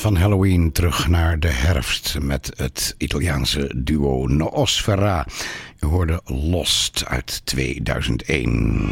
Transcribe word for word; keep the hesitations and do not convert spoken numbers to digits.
van Halloween terug naar de herfst met het Italiaanse duo Noosfera. U hoorde Lost uit tweeduizend één.